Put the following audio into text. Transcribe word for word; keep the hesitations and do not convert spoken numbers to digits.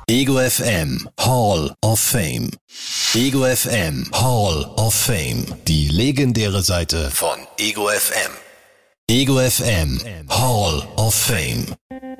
Ego F M Hall of Fame. Ego F M Hall of Fame. Die legendäre Seite von Ego F M. Ego F M Hall of Fame.